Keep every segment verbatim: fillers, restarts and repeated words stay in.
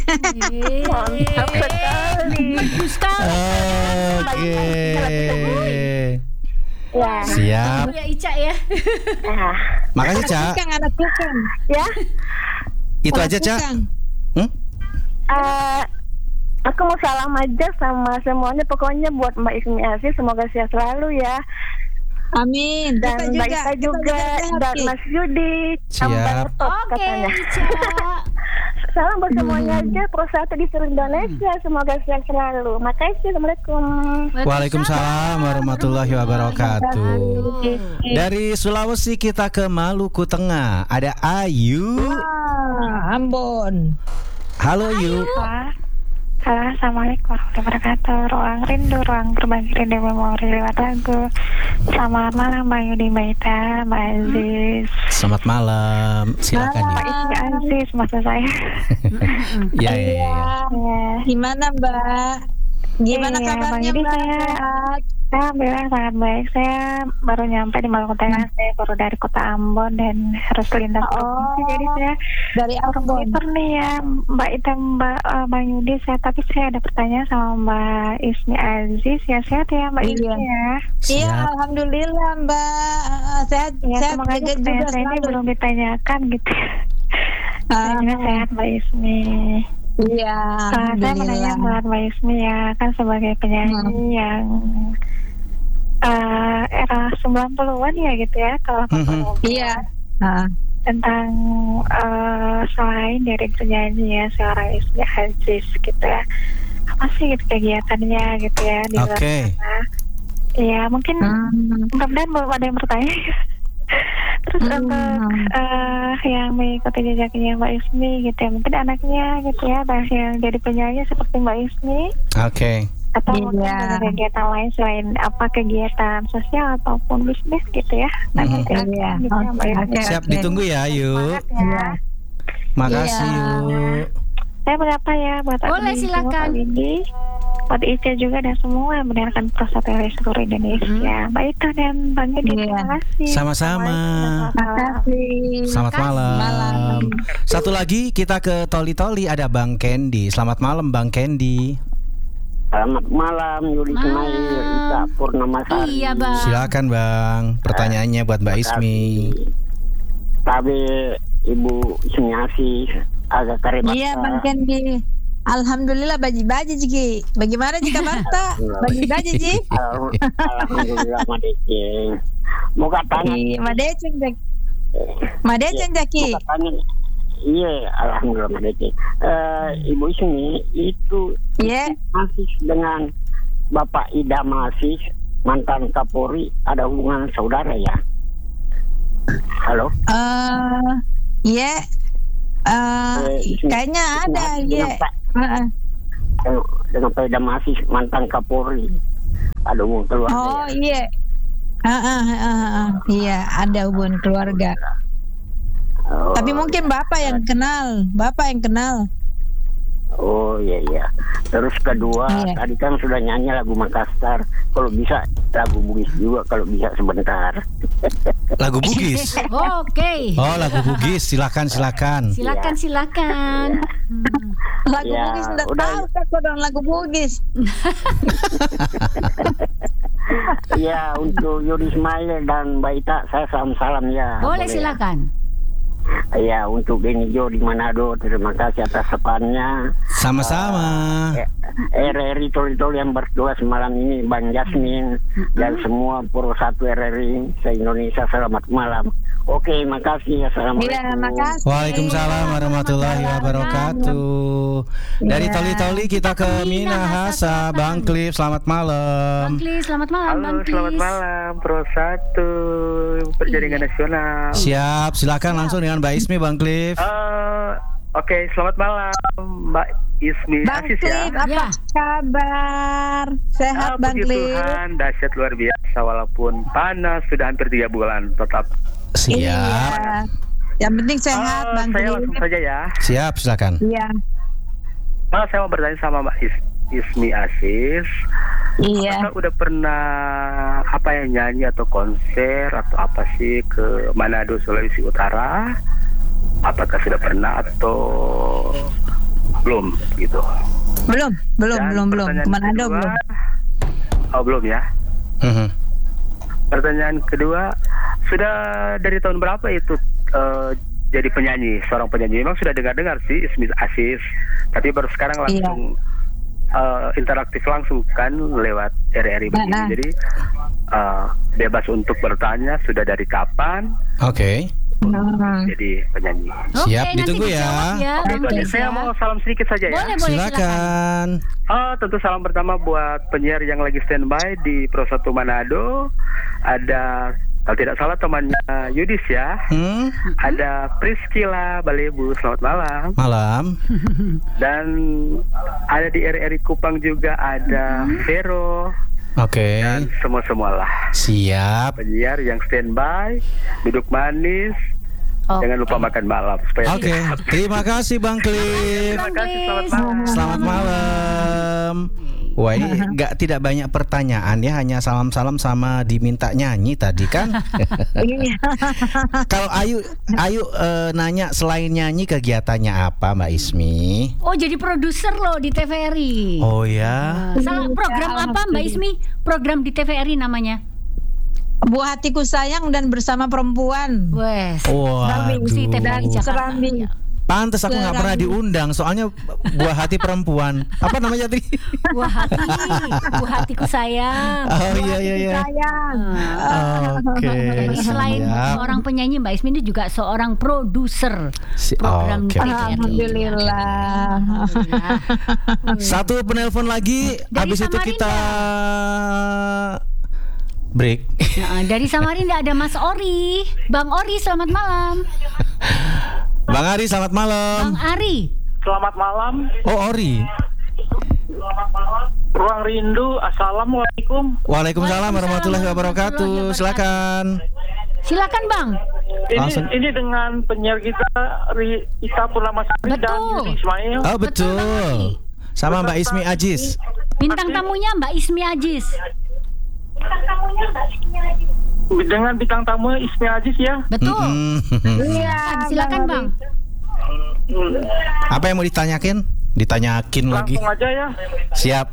Mantap sekali. Oke. Ya. Siap. Ya Ica ya. Nah, Makasih, Ca. Kukang, anak kukang. ya. Itu Anak aja, Ca. kukang. Hmm? Eh, aku mau salam aja sama semuanya. Pokoknya buat Mbak Ismi Asih, semoga sehat selalu ya. Amin. Dan Kita Mbak juga, Ita kita juga, sehat, dan Ki. Mas Yudi. Siap. Tambah top Oke, katanya. Ica. Salam buat semuanya aja. Pro satu di seluruh Indonesia. Semoga sehat selalu. Makasih. Assalamualaikum. Waalaikumsalam warahmatullahi wabarakatuh. Dari Sulawesi kita ke Maluku Tengah. Ada Ayu. Wah, Ambon. Halo Ayu. Halo, Assalamualaikum warahmatullahi wabarakatuh. Ruang rindu, ruang berbagi rindu memori lewat lagu. Selamat malam Mbak Yudi, Mbak Ita, Mbak Aziz. Selamat malam. Silakan Mbak ya. Ismi Aziz, maksud saya. Ya, ya, ya. Ya. Gimana Mbak? Gimana Iya, Bang kabarnya Yudi, Mbak? saya- Alhamdulillah sangat baik. Saya baru nyampe di Maluku Tengah. Saya baru dari kota Ambon dan harus lintas Oh, provinsi. Jadi saya dari Ambon. komputer nih ya, Mbak Ita, Mbak uh, Bang Yudi. Saya tapi saya ada pertanyaan sama Mbak Ismi Aziz. Ya sehat ya Mbak Iya. Ismi ya. Iya, Siap. alhamdulillah Mbak. Eh, Sehat, Ya sehat semoga aja juga, juga pertanyaan saya ini selalu. belum ditanyakan gitu. Ah, Saya sehat Mbak Ismi. Iya, Uh, saya menanya alhamdulillah. buat Mbak Ismi ya, kan sebagai penyanyi yang uh, era sembilan puluhan ya gitu ya, kalau aku Mhm. ngomong Iya. Ah, tentang uh, selain dari penyanyi ya seorang Ismi Aziz gitu ya, apa sih gitu kegiatannya gitu ya di luar Oke. sana. Ya mungkin hmm. mudah-mudahan belum ada yang bertanya. Terus Hmm. untuk uh, yang mengikuti jejaknya Mbak Ismi gitu ya, mungkin anaknya gitu ya, dan yang jadi penyanyi seperti Mbak Ismi, Oke. atau Iya. mungkin ada kegiatan lain selain apa kegiatan sosial ataupun bisnis gitu ya. Nanti Mhm. akan Iya. gitu ya, Mbak Oke, Ismi. oke. Siap, ditunggu ya Ayu. Semangat ya. Iya. Makasih Iya. Yu. Saya menyapa ya buat Boleh, admin silakan. semua, Pak Windy, buat Ica juga dan semua yang mendengarkan Prostat dari seluruh Indonesia. Mbak Ita dan Bang Yudi, Iya. terima kasih. Sama-sama. Assalamualaikum. Selamat malam. Malam. Satu lagi kita ke Toli-Toli, ada Bang Kendi. Selamat malam Bang Kendi. Selamat malam Yudi Malam. Ismail, Ita Purnamasari. Iya bang. Silakan Bang. Pertanyaannya buat Mbak Ismi. Tapi Ibu Ismi Asih agak karebata. Iya, Bang Kendi. Alhamdulillah baji-baji Ji. Bagaimana jika banta? Baji-baji Ji. Al- Alhamdulillah Madeceng. Mau katanya, Iya, Madeceng Jaki. Madeceng Jaki. mau katanya, iya Alhamdulillah Madeceng. Eh, Ibu Ismi itu Iya. masih dengan Bapak Idam Asih mantan Kapolri ada hubungan saudara ya? Halo? Eh, iya. Eh, Eh, kayaknya ada, dengan iya. Pak Heeh. dengan, dengan Pak Idam Asih mantan Kapolri ada hubungan keluarga. Oh, ya? iya. Heeh, heeh, heeh. Iya, ada hubungan keluarga. Oh, Tapi mungkin Bapak yang kenal, Bapak yang kenal. Oh iya iya. Terus kedua, Iya. tadi kan sudah nyanyi lagu Makassar. Kalau bisa lagu Bugis juga kalau bisa sebentar. Lagu Bugis. Oke. Oh, lagu Bugis. Silakan, silakan. Silakan silakan. Hmm. Lagu Ya, Bugis enggak udah. tahu kok dong lagu Bugis. Iya, untuk Yudi Ismail dan Mbak Ita saya salam-salam ya. Boleh ya? silakan. Iya, untuk Beni Jo di Manado, terima kasih atas sepannya. Sama-sama. R R I Tol-Tol yang bertugas malam ini, Bang Jasmin dan semua Pro satu R R I se-Indonesia, selamat malam. Oke, makasih. Assalamualaikum. Iya, makasih. Waalaikumsalam warahmatullahi wabarakatuh. Dari Iya. Toli-Toli kita ke Minahasa, Bang Klip. Selamat Bang malam. Klis, selamat malam Halo, Bang Klis. selamat malam Pro satu Perjaringan Iya. Nasional. Siap, silakan langsung dengan Mbak Ismi, Bang Klip. Eh, Oke, selamat malam Mbak Ismi Bang Asis ya. Klip, apa Ya. kabar? Sehat Ah, Bang puji Klip. Tuhan, dahsyat luar biasa walaupun panas sudah hampir tiga bulan tetap. Siap. Iya. Yang penting sehat Eh, Bang saya Klip. langsung saja ya. Siap, silakan. Iya. Ah, saya mau bertanya sama Mbak Is- Ismi Asis. Iya. Apakah udah pernah apa ya nyanyi atau konser atau apa sih ke Manado, Sulawesi Utara? Apakah sudah pernah atau belum gitu. Belum, belum, Dan belum, belum. pertanyaan Kemana ada kedua- belum? Oh belum ya. Mhm. Pertanyaan kedua, sudah dari tahun berapa itu eh, jadi penyanyi, seorang penyanyi? Memang sudah dengar-dengar sih Ismi Aziz, tapi baru sekarang langsung eh, interaktif langsung kan lewat R R I begini. Nah, nah. Jadi eh, bebas untuk bertanya sudah dari kapan Oke. Hmm. jadi penyanyi. Oke, Siap, nanti ditunggu ya. dijawab ya, Nah, Bang itu aja. Chris Saya ya. mau salam sedikit saja ya. Boleh, boleh, silakan. Silakan. Oh, tentu salam pertama buat penyiar yang lagi standby di Pro satu Manado. Ada, kalau tidak salah temannya Yudis ya. Hmm, Ada Priscila Balebu, selamat malam. malam. Dan ada di R R I Kupang juga ada Vero Oke. dan semua-semualah Siap. penyiar yang standby, duduk manis, Oke. jangan lupa makan malam supaya Oke, terima kasih Bang Cliff. Terima kasih, selamat malam. Selamat malam. Wah, ini nggak tidak banyak pertanyaan ya, hanya salam-salam sama diminta nyanyi tadi kan. Iya. Kalau Ayu Ayu eh, nanya selain nyanyi kegiatannya apa Mbak Ismi? Oh, jadi produser loh di T V R I. Oh ya. Nah, salah program apa Mbak Ismi? Program di T V R I namanya. Buah hatiku sayang dan bersama perempuan. Wes. Waduh. Si T V R I Jakarta. Serambi. Pantes aku nggak pernah diundang, soalnya buah hati perempuan. Apa namanya tadi? Buah hati, buah hatiku sayang. Oh iya iya iya. Sayang. Oke. Jadi selain siap. seorang penyanyi, Mbak Ismi ini juga seorang produser Si- program oke. T V R I. Alhamdulillah. Alhamdulillah. Satu penelpon lagi, Dari habis itu Samarinda. kita break. Nah, dari Samarinda ada Mas Ori. Bang Ori, selamat malam. Bang Ari, selamat Bang malam. Ari. Selamat malam, Oh Ori. Ruang Rindu. Assalamualaikum. Waalaikumsalam warahmatullahi wabarakatuh. Silakan. Silakan Bang. Ini Langsung. ini dengan penyiar kita Ri- Ita Purnamasari dan Betul. Yudi Ismail. Oh betul. Sama Mbak Ismi Aziz. Bintang tamunya Mbak Ismi Aziz. Dengan bintang tamu Ismi Aziz ya. Betul. Mm-mm. Iya. Silakan Bang. Hmm, Apa yang mau ditanyakin? Ditanyakin lagi. Langsung aja ya. Siap.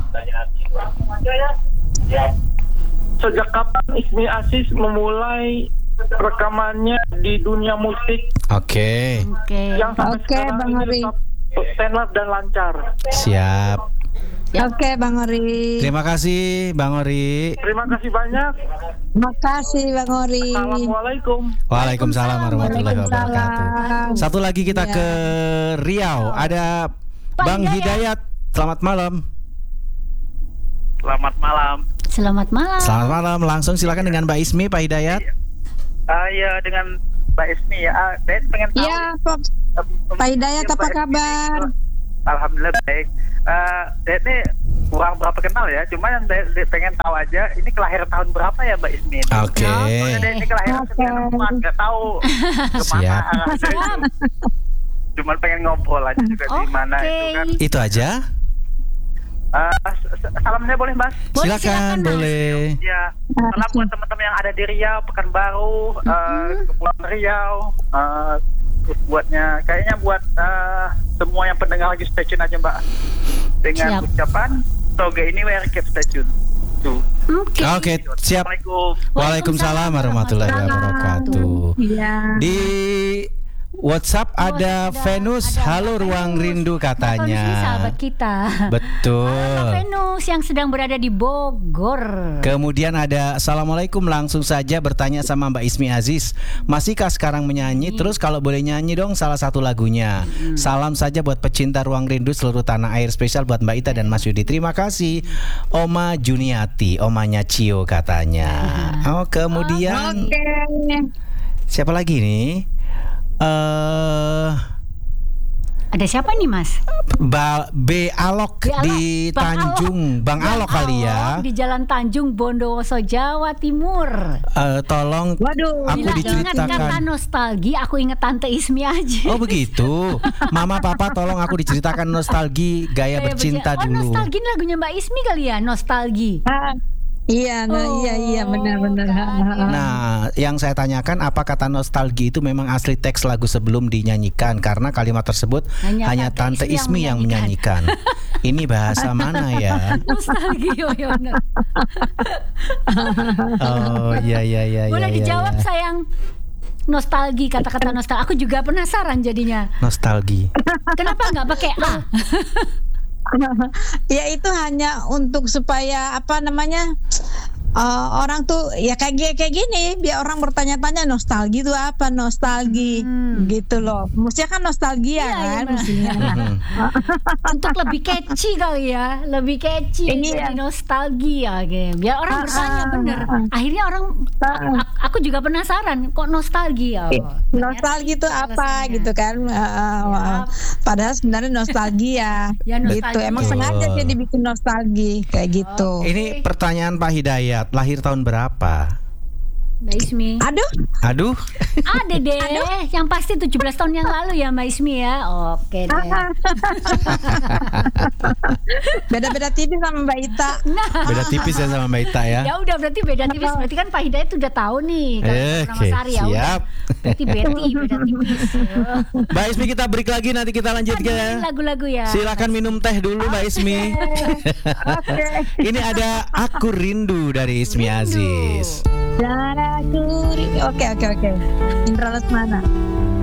Sejak kapan Ismi Aziz memulai rekamannya di dunia musik Oke. Oke. yang sampai Oke, sekarang Bang ini Ari. tetap stand-up dan lancar? Siap. Oke, Bang Ori. Terima kasih Bang Ori. Terima kasih banyak. Makasih Bang Ori. Assalamualaikum. Waalaikumsalam warahmatullahi wabarakatuh. Satu lagi kita Iya. ke Riau. Ada Pak Bang Hidayat. Hidayat. Selamat malam. Selamat malam. Selamat malam. Selamat malam. Langsung silakan dengan Mbak Ismi, Pak Hidayat. Ah ya dengan Mbak Ismi ya. Ah, saya pengen tahu. Iya, Pak Pak Hidayat, Ya, apa Mbak Ismi kabar? itu, Alhamdulillah baik. Uh, saya ini kurang berapa kenal ya, cuma yang saya saya pengen tahu aja ini kelahiran tahun berapa ya Mbak Ismi? itu? Oke. Soalnya dia ini kelahiran Oke. sembilan puluh empat, nggak tahu kemana Siap. arahnya itu. Cuman pengen ngobrol aja juga di mana Oke. itu kan. Itu aja. Uh, salam saya boleh Mas? Boleh, Silakan, silakan, Mas. boleh. Ya, salam buat teman-teman yang ada di Riau, Pekanbaru, uh, Kepulauan Riau, uh, terus buatnya kayaknya buat uh, semua yang pendengar lagi stay tune aja Mbak. Dengan Siap. ucapan Toge ini where keep stay tune. Tuh. Oke. Oke, siap. Assalamualaikum. Waalaikumsalam warahmatullahi wabarakatuh. Iya. Di WhatsApp ada ada- Venus, ada halo ruang Venus. rindu Venus ini katanya. sahabat kita. Betul. Halo Venus yang sedang berada di Bogor. Kemudian ada Assalamualaikum, langsung saja bertanya sama Mbak Ismi Aziz, masihkah sekarang menyanyi? Terus kalau boleh nyanyi dong salah satu lagunya. Salam saja buat pecinta ruang rindu seluruh tanah air, spesial buat Mbak Ita dan Mas Yudi. Terima kasih. Oma Juniati, omanya Cio katanya. Oh, kemudian Oke. siapa lagi nih? Eh Ada siapa nih Mas? Ba- B Alok B. Alok. di Bang Tanjung, Bang Alok kali ya. Alok di Jalan Tanjung Bondowoso Jawa Timur. Eh, tolong Waduh. aku Bila ingat kata diceritakan. nostalgia, aku ingat Tante Ismi aja. Oh begitu. Mama papa tolong aku diceritakan nostalgi gaya Kayak bercinta berci- Oh, dulu. nostalgia ini lagunya Mbak Ismi kali ya, nostalgia. Ah, Iya, nah, Oh, iya, iya, benar-benar. Nah, yang saya tanyakan apa kata nostalgia itu memang asli teks lagu sebelum dinyanyikan karena kalimat tersebut Hanya hanya, Tante Tante Ismi Ismi yang yang menyanyikan. Ini bahasa mana ya? Nostalgia, ya bener. Oh, iya iya iya Boleh iya, dijawab iya. sayang. Nostalgia, kata-kata nostalgia. Aku juga penasaran jadinya. Nostalgia. Kenapa nggak pakai A? Ya itu hanya untuk supaya apa namanya eh, orang tuh ya kayak gi- kayak gini biar orang bertanya-tanya nostalgia itu apa nostalgia Hmm. gitu loh. Mestinya kan nostalgia Iya, kan iya, mestinya. Hmm. Untuk lebih catchy kali ya, lebih catchy Iya. dari nostalgia, gitu. Biar orang Ah, bertanya ah, bener. ah. Akhirnya orang, Ah. a- aku juga penasaran, kok nostalgia? Iya. Nostalgia itu apa alasannya. gitu kan? Eh, eh, Ya. Padahal sebenarnya nostalgia. Ya, gitu. nostalgia. Emang sengaja dia dibikin nostalgia kayak gitu. Ini pertanyaan Pak Hidayat, lahir tahun berapa? Mbak Ismi. Aduh, Aduh, Ada deh, yang pasti tujuh belas tahun yang lalu ya Mbak Ismi ya. Oke deh. beda-beda tipis sama Mbak Ita. Nah, beda tipis ya sama Mbak Ita ya. ya udah berarti beda tipis. Berarti kan Pak Hidayat udah tahu nih kalau Eh, nama Oke, Sari ya udah. siap. Berarti Betty beda tipis. Mbak Ismi kita break lagi nanti kita lanjut Aduh, ya. lagu-lagu ya. Silakan minum teh dulu Mbak Ismi. Oke. Ini ada Aku Rindu dari Ismi Rindu. Aziz. Dan aku ri- Oke, oke, oke. Indra Lesmana.